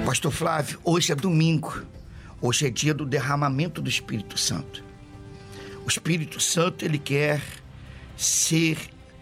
Pastor Flávio, hoje é domingo. Hoje é dia do derramamento do Espírito Santo. O Espírito Santo, ele quer ser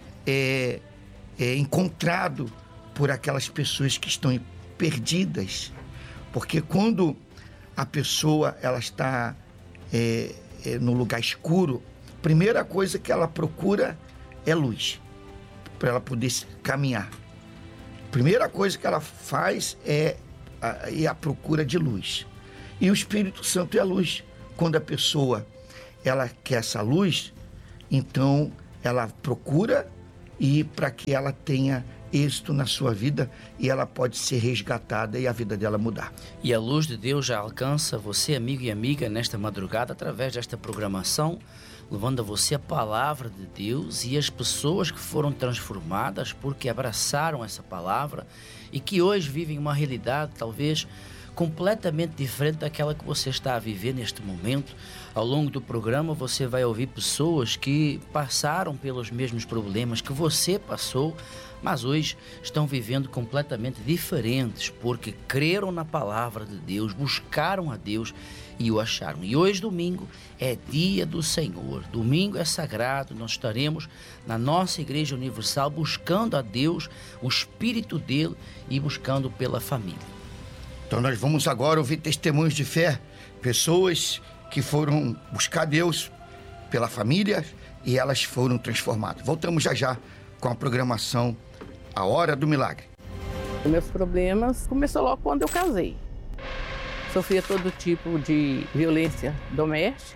encontrado por aquelas pessoas que estão perdidas. Porque quando a pessoa ela está no lugar escuro, a primeira coisa que ela procura é luz, para ela poder caminhar. A primeira coisa que ela faz é a procura de luz. E o Espírito Santo é a luz. Quando a pessoa ela quer essa luz, então ela procura, e para que ela tenha êxito na sua vida, e ela pode ser resgatada e a vida dela mudar. E a luz de Deus já alcança você, amigo e amiga, nesta madrugada, através desta programação, levando a você a palavra de Deus e as pessoas que foram transformadas porque abraçaram essa palavra e que hoje vivem uma realidade talvez completamente diferente daquela que você está a viver neste momento. Ao longo do programa você vai ouvir pessoas que passaram pelos mesmos problemas que você passou, mas hoje estão vivendo completamente diferentes porque creram na palavra de Deus, buscaram a Deus e o acharam. E hoje, domingo, é dia do Senhor. Domingo é sagrado, nós estaremos na nossa Igreja Universal buscando a Deus, o Espírito dele e buscando pela família. Então nós vamos agora ouvir testemunhos de fé, pessoas que foram buscar Deus pela família e elas foram transformadas. Voltamos já com a programação A Hora do Milagre. Meus problemas começou logo quando eu casei. Sofria todo tipo de violência doméstica.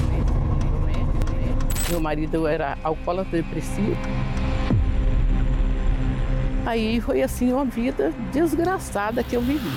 Meu marido era alcoólatra depressivo. Aí foi assim uma vida desgraçada que eu vivi.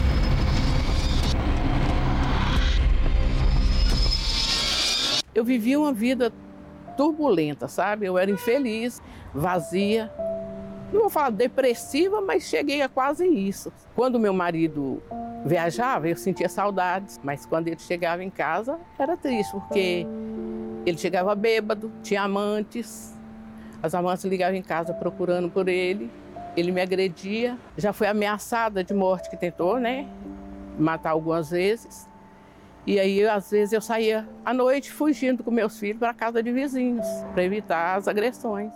Eu vivi uma vida turbulenta, sabe? Eu era infeliz, vazia. Não vou falar depressiva, mas cheguei a quase isso. Quando meu marido viajava, eu sentia saudades, mas quando ele chegava em casa, era triste, porque ele chegava bêbado, tinha amantes, as amantes ligavam em casa procurando por ele, ele me agredia, já foi ameaçada de morte, que tentou, né, matar algumas vezes. E aí, às vezes, eu saía à noite fugindo com meus filhos para a casa de vizinhos, para evitar as agressões.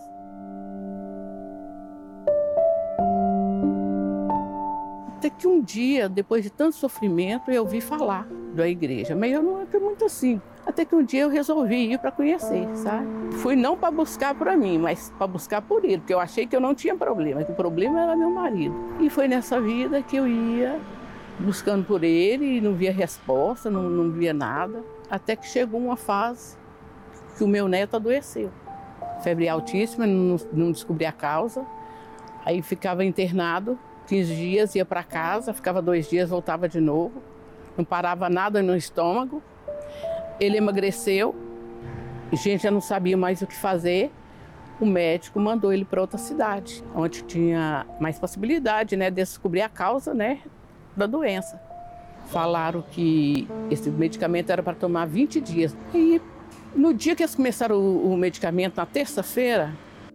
Até que um dia, depois de tanto sofrimento, eu ouvi falar da igreja, mas eu não acredito muito assim. Até que um dia eu resolvi ir para conhecer, sabe? Fui não para buscar para mim, mas para buscar por ele, porque eu achei que eu não tinha problema, que o problema era meu marido. E foi nessa vida que eu ia buscando por ele e não via resposta, não via nada. Até que chegou uma fase que o meu neto adoeceu. Febre altíssima, não descobri a causa. Aí ficava internado 15 dias, ia para casa, ficava 2 dias, voltava de novo. Não parava nada no estômago. Ele emagreceu, a gente já não sabia mais o que fazer. O médico mandou ele para outra cidade, onde tinha mais possibilidade, né, de descobrir a causa, né, da doença. Falaram que esse medicamento era para tomar 20 dias. E no dia que eles começaram o medicamento, na terça-feira,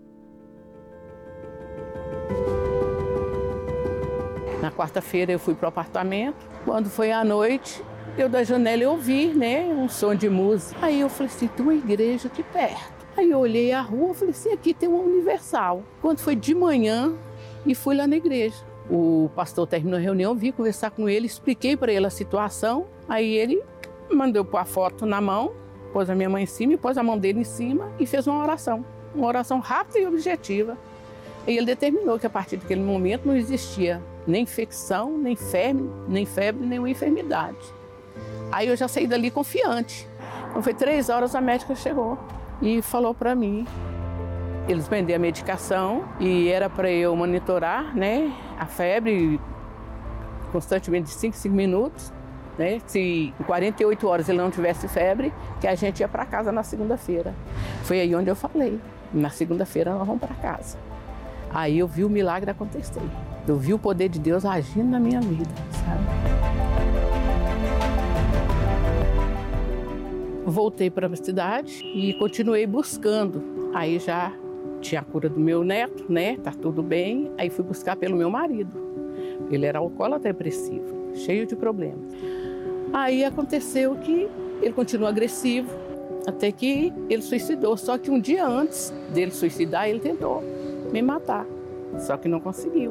na quarta-feira eu fui para o apartamento. Quando foi à noite, eu da janela eu ouvi, né, um som de música. Aí eu falei assim, tem uma igreja aqui perto. Aí eu olhei a rua e falei assim, aqui tem uma Universal. Quando foi de manhã, e fui lá na igreja. O pastor terminou a reunião, vim conversar com ele, expliquei para ele a situação. Aí ele mandou pôr a foto na mão, pôs a minha mãe em cima e pôs a mão dele em cima e fez uma oração rápida e objetiva. E ele determinou que a partir daquele momento não existia nem infecção, nem febre, nenhuma enfermidade. Aí eu já saí dali confiante. Então foi 3 horas, a médica chegou e falou para mim. Eles venderam a medicação e era para eu monitorar, né, a febre constantemente de 5 minutos, né? Se em 48 horas ele não tivesse febre, que a gente ia para casa na segunda-feira. Foi aí onde eu falei, na segunda-feira nós vamos para casa. Aí eu vi o milagre acontecer. Eu vi o poder de Deus agindo na minha vida, sabe? Voltei para a cidade e continuei buscando. Aí já tinha a cura do meu neto, né? Tá tudo bem. Aí fui buscar pelo meu marido. Ele era alcoólatra depressivo, cheio de problemas. Aí aconteceu que ele continuou agressivo, até que ele suicidou. Só que um dia antes dele suicidar, ele tentou me matar, só que não conseguiu.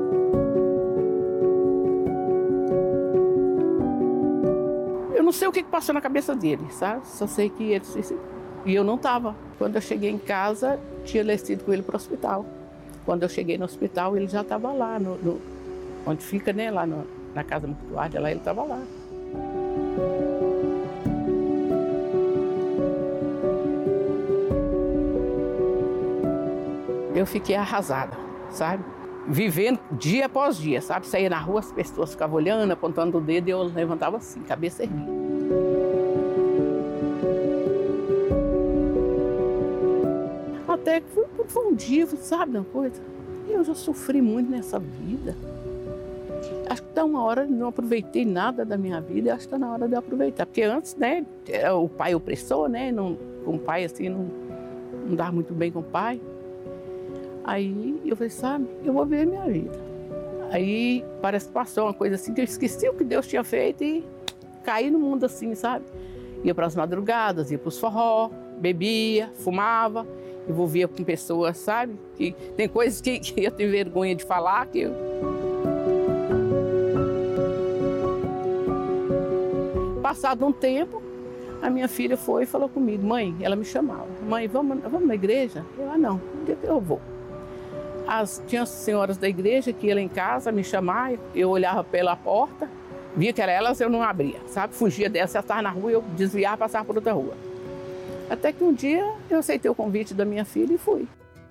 Eu não sei o que passou na cabeça dele, sabe? Só sei que ele suicidou. E eu não estava. Quando eu cheguei em casa, tinha descido com ele para o hospital. Quando eu cheguei no hospital, ele já estava lá, onde fica, né? Lá na casa mortuária, lá ele estava lá. Eu fiquei arrasada, sabe? Vivendo dia após dia, sabe? Saía na rua, as pessoas ficavam olhando, apontando o dedo e eu levantava assim, cabeça erguida. Até que foi um dia, sabe uma coisa? Eu já sofri muito nessa vida. Acho que está uma hora, não aproveitei nada da minha vida, acho que está na hora de eu aproveitar. Porque antes, né, o pai opressor, né? Com o pai assim, não dava muito bem com o pai. Aí eu falei, sabe, eu vou ver minha vida. Aí parece que passou uma coisa assim, que eu esqueci o que Deus tinha feito e caí no mundo assim, sabe? Ia para as madrugadas, ia para os forró, bebia, fumava, envolvia com pessoas, sabe? Que tem coisas que eu tenho vergonha de falar, que eu... Passado um tempo, a minha filha foi e falou comigo, mãe, ela me chamava, mãe, vamos na igreja? Eu, não, um dia que eu vou. Tinha as senhoras da igreja que iam lá em casa me chamar, eu olhava pela porta, via que era elas, eu não abria, sabe? Fugia delas, ela estava na rua, eu desviava, passava por outra rua. Até que um dia eu aceitei o convite da minha filha e fui.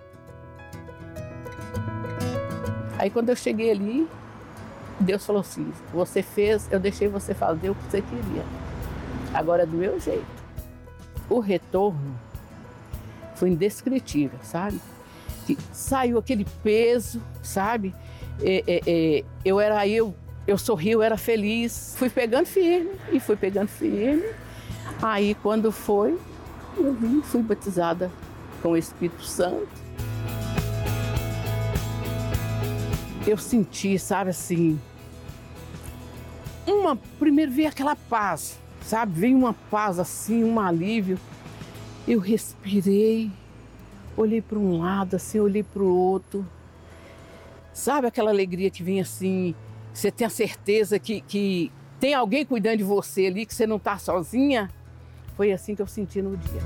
Aí quando eu cheguei ali, Deus falou assim, você fez, eu deixei você fazer o que você queria. Agora é do meu jeito. O retorno foi indescritível, sabe? Que saiu aquele peso, sabe? Eu sorri, eu era feliz. Fui pegando firme. Aí quando foi, eu fui batizada com o Espírito Santo. Eu senti, sabe assim, primeiro veio aquela paz, sabe? Veio uma paz assim, um alívio. Eu respirei, olhei para um lado, assim, olhei para o outro. Sabe aquela alegria que vem assim, você tem a certeza que tem alguém cuidando de você ali, que você não está sozinha? Foi assim que eu senti no dia.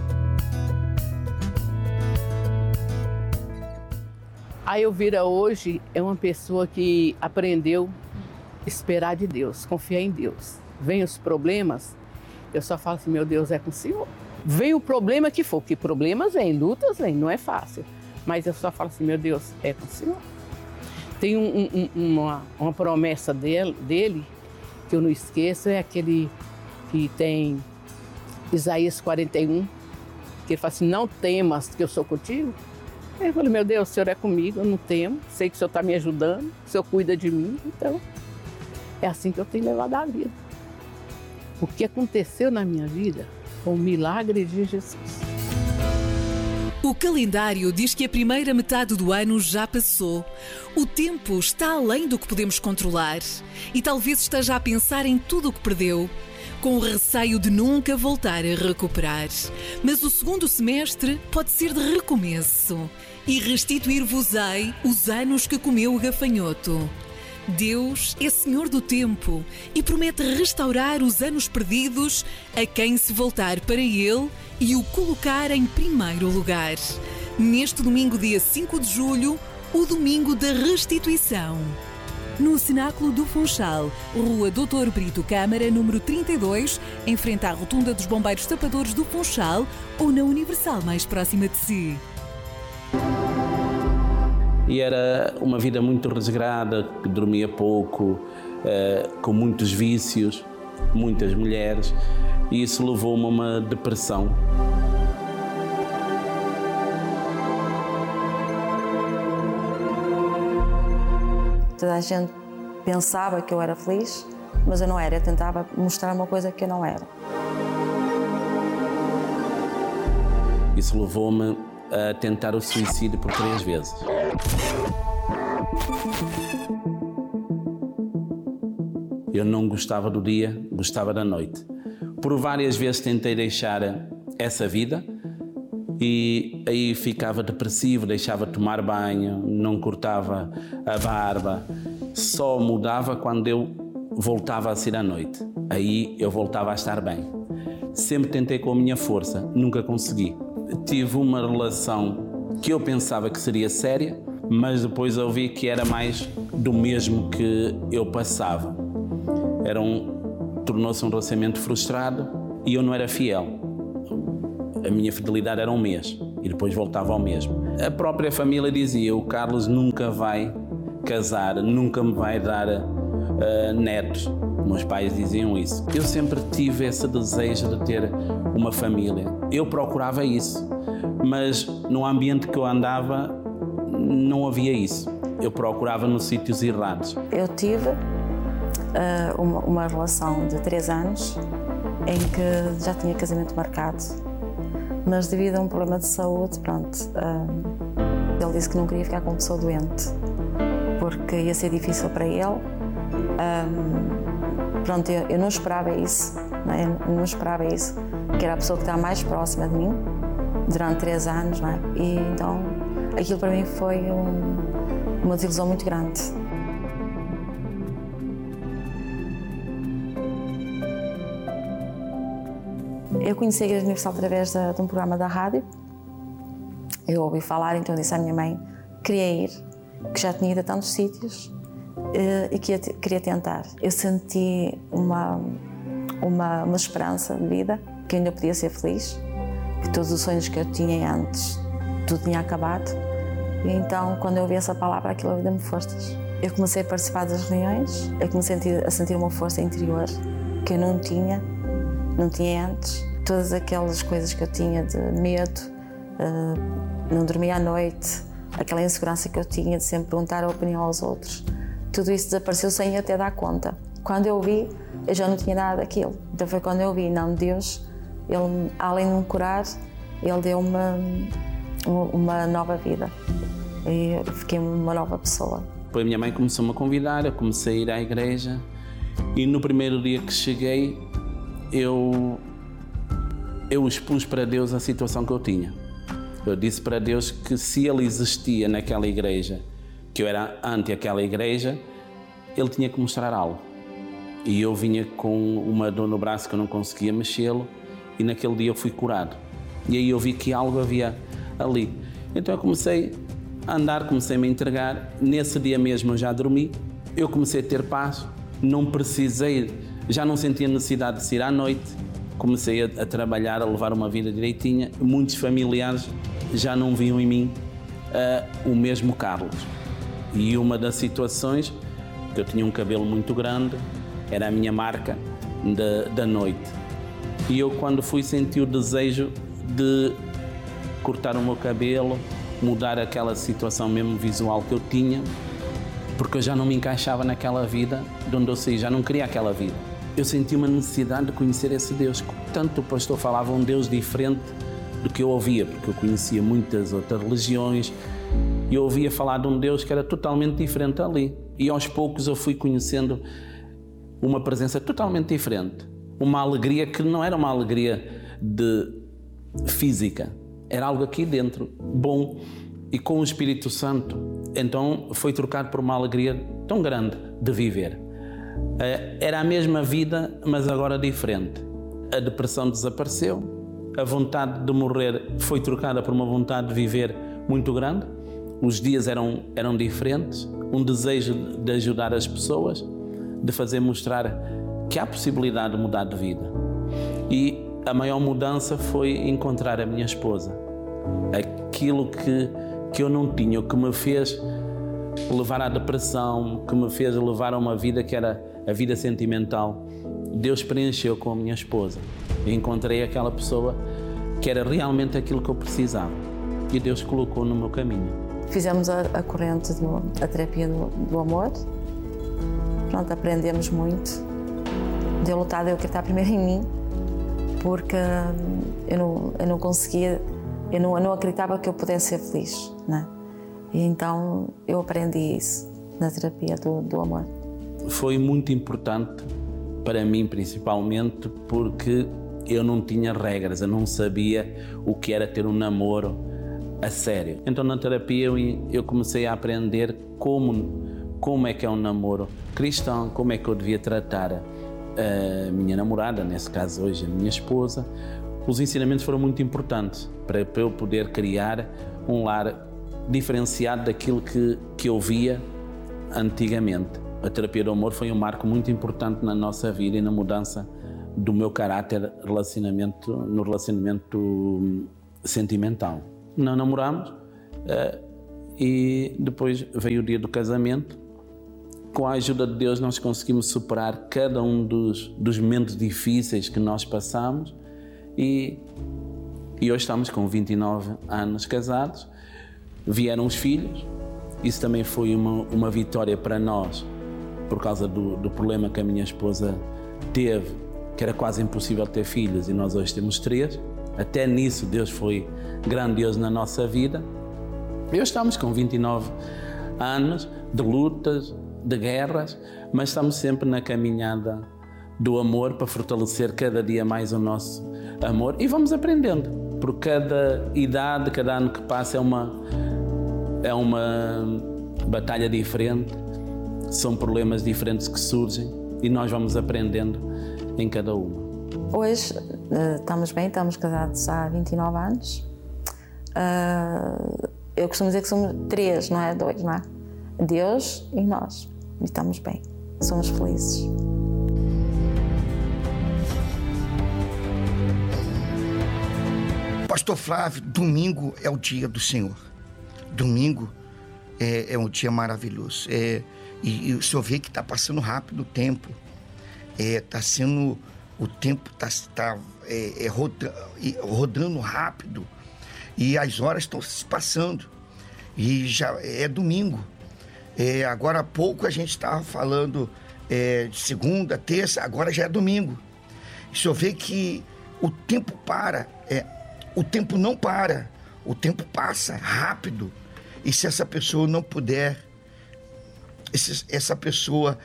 A Elvira hoje é uma pessoa que aprendeu a esperar de Deus, confiar em Deus. Vem os problemas, eu só falo assim, meu Deus, é com o Senhor. Vem o problema que for, que problemas vêm, lutas vêm, não é fácil. Mas eu só falo assim, meu Deus, é com o Senhor. Tem uma promessa dele, que eu não esqueço, é aquele que tem Isaías 41, que ele fala assim, não temas que eu sou contigo. Ele falou, meu Deus, o Senhor é comigo, eu não temo, sei que o Senhor está me ajudando, o Senhor cuida de mim, então é assim que eu tenho levado a vida. O que aconteceu na minha vida foi um milagre de Jesus. O calendário diz que a primeira metade do ano já passou. O tempo está além do que podemos controlar e talvez esteja a pensar em tudo o que perdeu, com o receio de nunca voltar a recuperar. Mas o segundo semestre pode ser de recomeço e restituir-vos-ei os anos que comeu o gafanhoto. Deus é Senhor do tempo e promete restaurar os anos perdidos a quem se voltar para Ele e o colocar em primeiro lugar. Neste domingo, dia 5 de julho, o domingo da restituição. No Cenáculo do Funchal, Rua Doutor Brito Câmara, número 32, em frente à Rotunda dos Bombeiros Tapadores do Funchal ou na Universal mais próxima de si. E era uma vida muito resgrada, que dormia pouco, com muitos vícios, muitas mulheres, e isso levou-me a uma depressão. Toda a gente pensava que eu era feliz, mas eu não era. Eu tentava mostrar uma coisa que eu não era. Isso levou-me a tentar o suicídio por 3 vezes. Eu não gostava do dia, gostava da noite. Por várias vezes tentei deixar essa vida e aí ficava depressivo, deixava de tomar banho, não cortava a barba. Só mudava quando eu voltava a sair à noite. Aí eu voltava a estar bem. Sempre tentei com a minha força, nunca consegui. Tive uma relação que eu pensava que seria séria, mas depois eu vi que era mais do mesmo que eu passava. Tornou-se um relacionamento frustrado e eu não era fiel. A minha fidelidade era um mês e depois voltava ao mesmo. A própria família dizia: o Carlos nunca vai casar, nunca me vai dar netos. Meus pais diziam isso. Eu sempre tive esse desejo de ter uma família. Eu procurava isso, mas no ambiente que eu andava não havia isso. Eu procurava nos sítios errados. Eu tive uma relação de 3 anos em que já tinha casamento marcado, mas devido a um problema de saúde, ele disse que não queria ficar com uma pessoa doente, porque ia ser difícil para ele. Eu não esperava isso, Eu não esperava isso, que era a pessoa que estava mais próxima de mim durante 3 anos, E então aquilo para mim foi uma desilusão muito grande. Eu conheci a Igreja Universal através de um programa da rádio. Eu ouvi falar, então disse à minha mãe que queria ir, que já tinha ido a tantos sítios e que queria tentar. Eu senti uma esperança de vida, que ainda podia ser feliz, que todos os sonhos que eu tinha antes, tudo tinha acabado. E então, quando eu ouvi essa palavra, aquilo deu-me forças. Eu comecei a participar das reuniões, eu comecei a sentir uma força interior que eu não tinha antes. Todas aquelas coisas que eu tinha de medo, não dormia à noite, aquela insegurança que eu tinha de sempre perguntar a opinião aos outros, tudo isso desapareceu sem eu até dar conta. Quando eu vi, eu já não tinha nada daquilo. Então foi quando eu vi, não, Deus, Ele, além de me curar, Ele deu-me uma nova vida. E eu fiquei uma nova pessoa. Depois a minha mãe começou-me a convidar, eu comecei a ir à igreja e no primeiro dia que cheguei, eu expus para Deus a situação que eu tinha. Eu disse para Deus que se Ele existia naquela igreja, que eu era ante aquela igreja, Ele tinha que mostrar algo. E eu vinha com uma dor no braço que eu não conseguia mexê-lo e naquele dia eu fui curado. E aí eu vi que algo havia ali. Então eu comecei a andar, comecei a me entregar. Nesse dia mesmo eu já dormi, eu comecei a ter paz, não precisei, já não sentia necessidade de sair à noite, comecei a trabalhar, a levar uma vida direitinha. Muitos familiares já não viam em mim o mesmo Carlos. E uma das situações, que eu tinha um cabelo muito grande, era a minha marca da noite. E eu, quando fui, senti o desejo de cortar o meu cabelo, mudar aquela situação mesmo visual que eu tinha, porque eu já não me encaixava naquela vida de onde eu saí, já não queria aquela vida. Eu senti uma necessidade de conhecer esse Deus. Tanto o pastor falava um Deus diferente do que eu ouvia, porque eu conhecia muitas outras religiões e eu ouvia falar de um Deus que era totalmente diferente ali. E aos poucos eu fui conhecendo uma presença totalmente diferente. Uma alegria que não era uma alegria física, era algo aqui dentro, bom. E com o Espírito Santo, então foi trocado por uma alegria tão grande de viver. Era a mesma vida, mas agora diferente. A depressão desapareceu, a vontade de morrer foi trocada por uma vontade de viver muito grande. Os dias eram diferentes, um desejo de ajudar as pessoas, de fazer mostrar que há possibilidade de mudar de vida. E a maior mudança foi encontrar a minha esposa. Aquilo que eu não tinha, o que me fez levar à depressão, que me fez levar a uma vida que era a vida sentimental, Deus preencheu com a minha esposa. Eu encontrei aquela pessoa que era realmente aquilo que eu precisava e Deus colocou no meu caminho. Fizemos a corrente, a terapia do amor. Pronto, aprendemos muito. Deu lutar, eu acreditar primeiro em mim, porque eu não conseguia, eu não acreditava que eu pudesse ser feliz, né? E então eu aprendi isso na terapia do amor. foi muito importante para mim, principalmente porque eu não tinha regras, eu não sabia o que era ter um namoro a sério. Então na terapia eu comecei a aprender como é que é um namoro cristão, como é que eu devia tratar a minha namorada, nesse caso hoje a minha esposa. Os ensinamentos foram muito importantes para eu poder criar um lar diferenciado daquilo que eu via antigamente. A terapia do amor foi um marco muito importante na nossa vida e na mudança do meu caráter no relacionamento sentimental. Não namoramos e depois veio o dia do casamento. Com a ajuda de Deus nós conseguimos superar cada um dos momentos difíceis que nós passamos e hoje estamos com 29 anos casados. Vieram os filhos, isso também foi uma vitória para nós, por causa do problema que a minha esposa teve, que era quase impossível ter filhos, e nós hoje temos 3. Até nisso Deus foi grandioso na nossa vida. E hoje estamos com 29 anos de lutas, de guerras, mas estamos sempre na caminhada do amor para fortalecer cada dia mais o nosso amor, e vamos aprendendo. Por cada idade, cada ano que passa é uma batalha diferente. São problemas diferentes que surgem e nós vamos aprendendo em cada uma. Hoje estamos bem, estamos casados há 29 anos. Eu costumo dizer que somos 3, não é 2, não é? Deus e nós. E estamos bem, somos felizes. Pastor Flávio, domingo é o dia do Senhor. Domingo é um dia maravilhoso. E o senhor vê que está passando rápido o tempo. O tempo está rodando rápido. E as horas estão se passando. E já é domingo. Agora há pouco a gente estava falando de segunda, terça, agora já é domingo. O senhor vê que o tempo o tempo não para. O tempo passa rápido. E se essa pessoa não puder, essa pessoa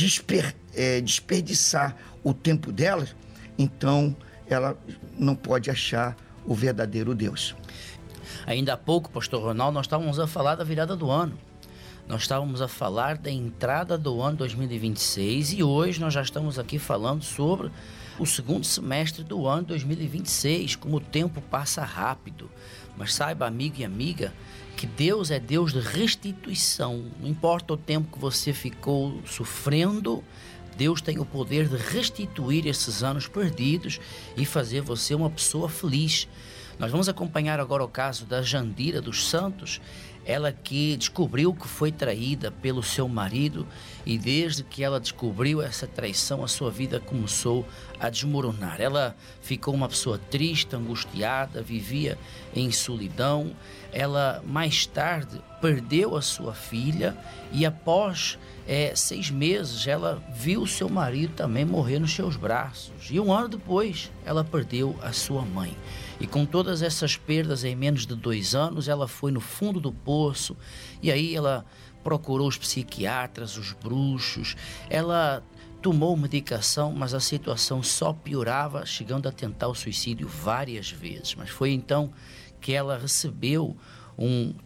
desperdiçar o tempo dela, então ela não pode achar o verdadeiro Deus. Ainda há pouco, pastor Ronaldo, nós estávamos a falar da virada do ano. Nós estávamos a falar da entrada do ano 2026 e hoje nós já estamos aqui falando sobre o segundo semestre do ano 2026, como o tempo passa rápido. Mas saiba, amigo e amiga, que Deus é Deus de restituição. Não importa o tempo que você ficou sofrendo, Deus tem o poder de restituir esses anos perdidos e fazer você uma pessoa feliz. Nós vamos acompanhar agora o caso da Jandira dos Santos, ela que descobriu que foi traída pelo seu marido e desde que ela descobriu essa traição, a sua vida começou a desmoronar. Ela ficou uma pessoa triste, angustiada, vivia em solidão. Ela mais tarde perdeu a sua filha e após 6 meses ela viu o seu marido também morrer nos seus braços. E 1 ano depois ela perdeu a sua mãe. E com todas essas perdas em menos de 2 anos, ela foi no fundo do poço e aí ela procurou os psiquiatras, os bruxos, ela tomou medicação, mas a situação só piorava, chegando a tentar o suicídio várias vezes. Mas foi então que ela recebeu um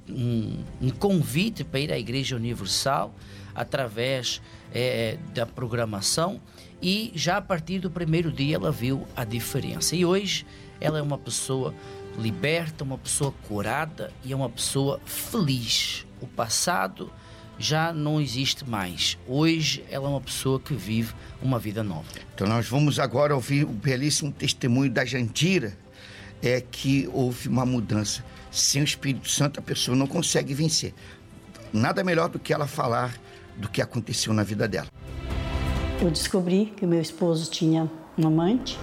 convite para ir à Igreja Universal através da programação e já a partir do primeiro dia ela viu a diferença. E hoje ela é uma pessoa liberta, uma pessoa curada e é uma pessoa feliz. O passado já não existe mais. Hoje ela é uma pessoa que vive uma vida nova. Então nós vamos agora ouvir o belíssimo testemunho da Jandira, que houve uma mudança. Sem o Espírito Santo a pessoa não consegue vencer. Nada melhor do que ela falar do que aconteceu na vida dela. Eu descobri que o meu esposo tinha um amante.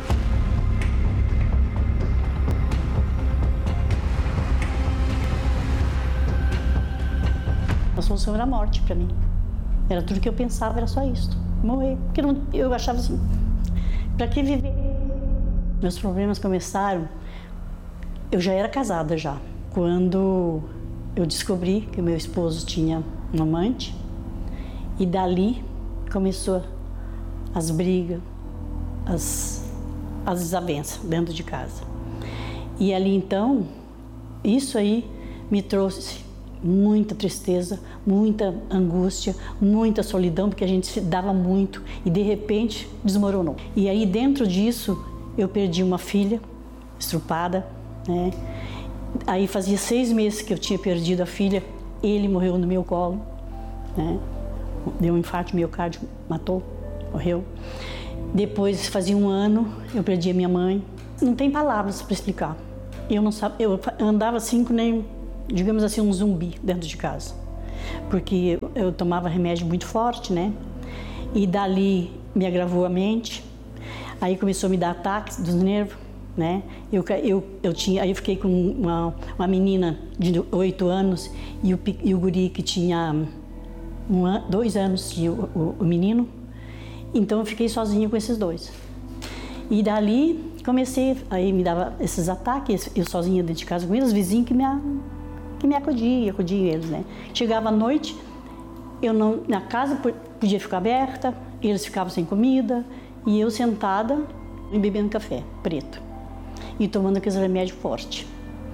A solução era a morte para mim. Era tudo que eu pensava, era só isso. Morrer. Porque eu achava assim, para que viver? Meus problemas começaram, eu já era casada já. Quando eu descobri que o meu esposo tinha um amante, e dali começou as brigas, as desavenças dentro de casa. E ali então, isso aí me trouxe muita tristeza, muita angústia, muita solidão, porque a gente se dava muito e de repente desmoronou. E aí dentro disso eu perdi uma filha estrupada, né? Aí fazia 6 meses que eu tinha perdido a filha, ele morreu no meu colo, né? Deu um infarto miocárdio, matou, morreu. Depois fazia 1 ano, eu perdi a minha mãe. Não tem palavras para explicar. Eu não sabia, eu andava assim, nem, digamos assim, um zumbi dentro de casa. Porque eu tomava remédio muito forte, né? E dali me agravou a mente. Aí começou a me dar ataques dos nervos, né? Aí eu fiquei com uma menina de 8 anos e o guri que tinha 2 anos, o menino. Então eu fiquei sozinha com esses 2. E dali comecei, aí me dava esses ataques, eu sozinha dentro de casa com eles, os vizinhos que me acudiam eles, né? Chegava à noite, na casa podia ficar aberta, eles ficavam sem comida, e eu sentada e bebendo café preto e tomando aqueles remédios fortes.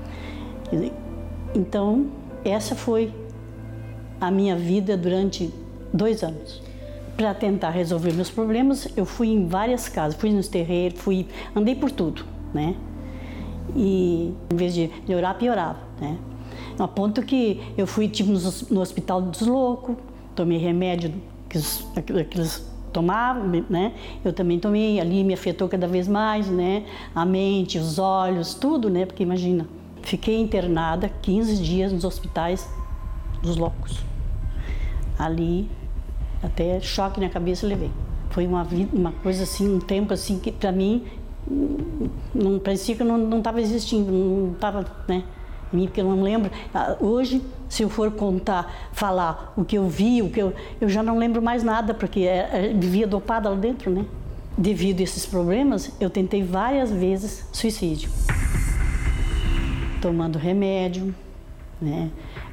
Então, essa foi a minha vida durante 2 anos. Para tentar resolver meus problemas, eu fui em várias casas, fui nos terreiros, andei por tudo, né? E em vez de melhorar, piorava, né? A ponto que eu fui no hospital dos loucos, tomei remédio que eles tomavam, né? Eu também tomei, ali me afetou cada vez mais, né? A mente, os olhos, tudo, né? Porque imagina, fiquei internada 15 dias nos hospitais dos loucos. Ali, até choque na cabeça eu levei. Foi uma coisa assim, um tempo assim que para mim não parecia que eu não estava existindo, não estava, né? Porque eu não lembro. Hoje, se eu for falar o que eu vi, eu já não lembro mais nada, porque vivia dopada lá dentro, né? Devido a esses problemas, eu tentei várias vezes suicídio. Tomando remédio, né?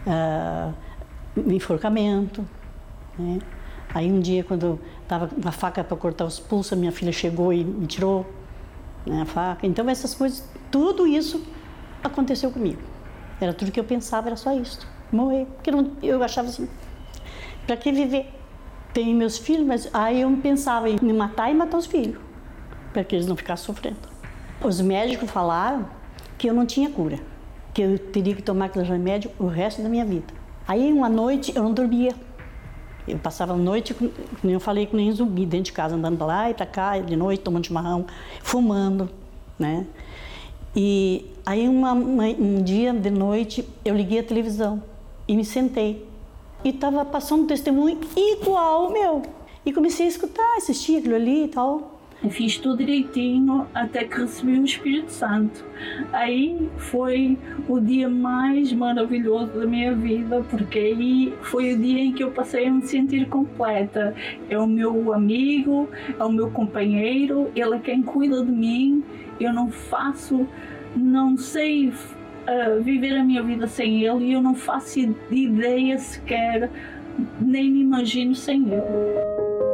Enforcamento, né? Aí um dia, quando eu estava com a faca para cortar os pulsos, a minha filha chegou e me tirou, né, a faca. Então essas coisas, tudo isso aconteceu comigo. Era tudo que eu pensava, era só isso, morrer. Porque eu achava assim, para que viver? Tenho meus filhos, mas aí eu pensava em me matar e matar os filhos, para que eles não ficassem sofrendo. Os médicos falaram que eu não tinha cura, que eu teria que tomar aquele remédio o resto da minha vida. Aí uma noite eu não dormia. Eu passava a noite, como eu falei, com nem zumbi dentro de casa, andando para lá e para cá, de noite, tomando chimarrão, fumando, né? E aí um dia de noite eu liguei a televisão e me sentei. E estava passando um testemunho igual ao meu. E comecei a escutar, assistir aquilo ali e tal. Eu fiz tudo direitinho até que recebi o Espírito Santo. Aí foi o dia mais maravilhoso da minha vida, porque aí foi o dia em que eu passei a me sentir completa. É o meu amigo, é o meu companheiro, ele é quem cuida de mim. Eu não sei viver a minha vida sem ele e eu não faço ideia sequer, nem me imagino sem ele.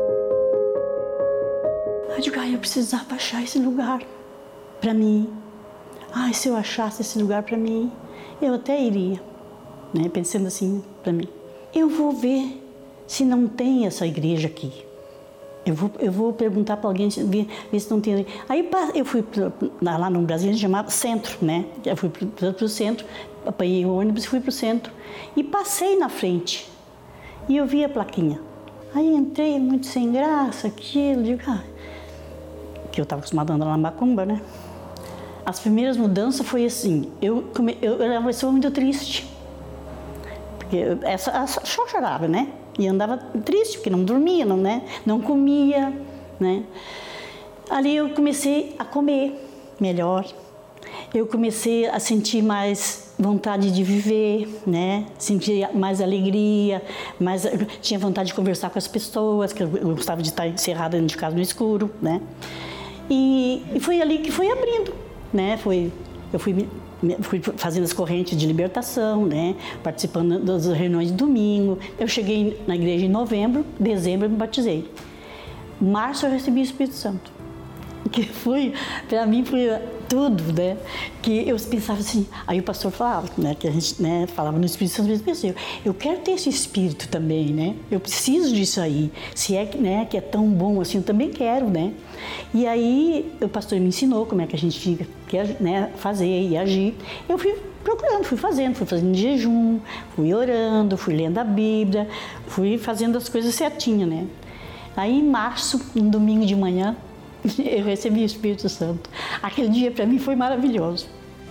Eu digo, eu precisava achar esse lugar para mim. Se eu achasse esse lugar para mim, eu até iria, né? Pensando assim para mim. Eu vou ver se não tem essa igreja aqui. Eu vou perguntar para alguém, ver se não tem. Aí eu fui lá no Brasil, a gente chamava centro, né? Eu fui para o centro, apanhei o ônibus e fui para o centro. E passei na frente. E eu vi a plaquinha. Aí entrei muito sem graça, aquilo, digo, que eu estava acostumada a andar na macumba, né? As primeiras mudanças foi assim, eu era uma pessoa muito triste, porque só chorava, né? E andava triste, porque não dormia, não comia, né? Ali eu comecei a comer melhor, eu comecei a sentir mais vontade de viver, né? Sentia mais alegria, tinha vontade de conversar com as pessoas, que eu gostava de estar encerrada dentro de casa no escuro, né? E foi ali que foi abrindo, né? Eu fui fui fazendo as correntes de libertação, né? Participando das reuniões de domingo. Eu cheguei na igreja em novembro, dezembro eu me batizei. Março eu recebi o Espírito Santo, que foi, para mim foi tudo, né? Que eu pensava assim, aí o pastor falava, né? Que a gente, né, falava no Espírito Santo, eu pensei, eu quero ter esse Espírito também, né? Eu preciso disso aí, se é, né, que é tão bom assim, eu também quero, né? E aí o pastor me ensinou como é que a gente tinha que, né, fazer e agir. Eu fui procurando, fui fazendo jejum, fui orando, fui lendo a Bíblia, fui fazendo as coisas certinho, né? Aí em março, um domingo de manhã, eu recebi o Espírito Santo. Aquele dia para mim foi maravilhoso.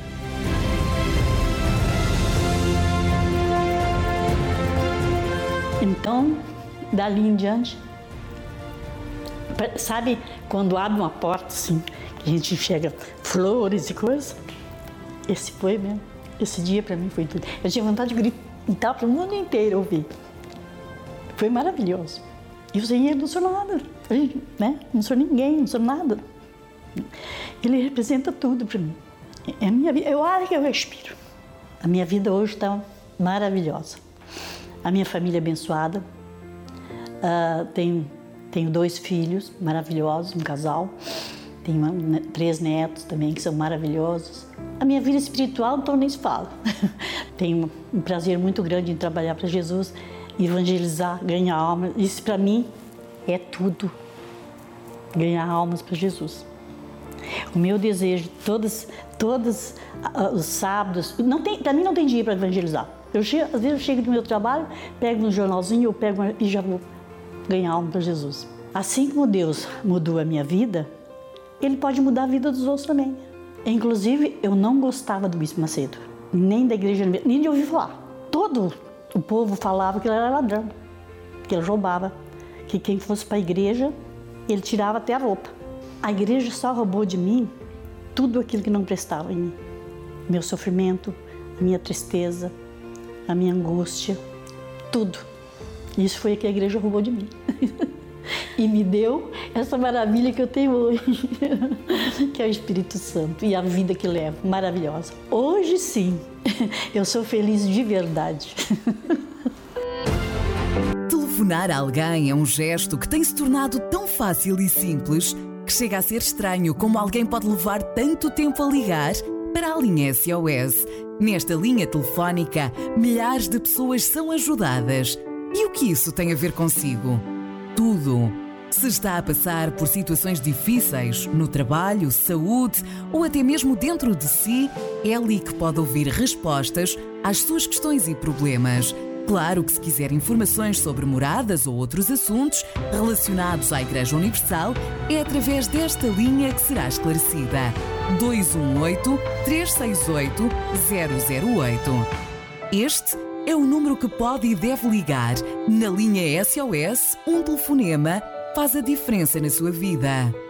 Então, dali em diante, sabe quando abre uma porta assim, que a gente enxerga flores e coisas? Esse foi mesmo. Esse dia para mim foi tudo. Eu tinha vontade de gritar para o mundo inteiro ouvir. Foi maravilhoso. E o Senhor não sou nada, né? Não sou ninguém, não sou nada. Ele representa tudo para mim. É a minha vida, eu acho que eu respiro. A minha vida hoje está maravilhosa. A minha família é abençoada. Tenho 2 filhos maravilhosos, um casal. Tenho 3 netos também que são maravilhosos. A minha vida espiritual, então nem se fala. Tenho um prazer muito grande em trabalhar para Jesus, evangelizar, ganhar almas. Isso para mim é tudo. Ganhar almas para Jesus. O meu desejo, todos os sábados, para mim não tem dia para evangelizar. Às vezes eu chego do meu trabalho, pego um jornalzinho, eu pego e já vou ganhar alma para Jesus. Assim como Deus mudou a minha vida, Ele pode mudar a vida dos outros também. Inclusive, eu não gostava do Bispo Macedo, nem da igreja, nem de ouvir falar. Todo o povo falava que ele era ladrão, que ele roubava, que quem fosse para a igreja, ele tirava até a roupa. A igreja só roubou de mim tudo aquilo que não prestava em mim. Meu sofrimento, a minha tristeza, a minha angústia, tudo. Isso foi o que a igreja roubou de mim. E me deu essa maravilha que eu tenho hoje, que é o Espírito Santo e a vida que levo, maravilhosa. Hoje sim, eu sou feliz de verdade. Telefonar a alguém é um gesto que tem se tornado tão fácil e simples que chega a ser estranho como alguém pode levar tanto tempo a ligar para a linha SOS. Nesta linha telefónica, milhares de pessoas são ajudadas. E o que isso tem a ver consigo? Tudo. Se está a passar por situações difíceis no trabalho, saúde ou até mesmo dentro de si, é ali que pode ouvir respostas às suas questões e problemas. Claro que se quiser informações sobre moradas ou outros assuntos relacionados à Igreja Universal, é através desta linha que será esclarecida. 218-368-008. Este é o número que pode e deve ligar. Na linha SOS, um telefonema faz a diferença na sua vida.